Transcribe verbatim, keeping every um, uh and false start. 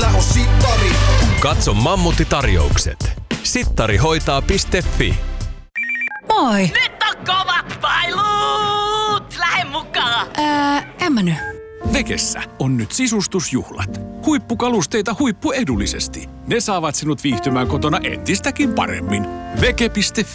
täällä on Sittari. Katso Mammutti-tarjoukset. sittari hoitaa piste fi. Moi! Nyt on kovat pailut! Lähde mukaan! Ää, en mä nyt. Vekessä on nyt sisustusjuhlat. Huippukalusteita huippuedullisesti. Ne saavat sinut viihtymään kotona entistäkin paremmin. Veke piste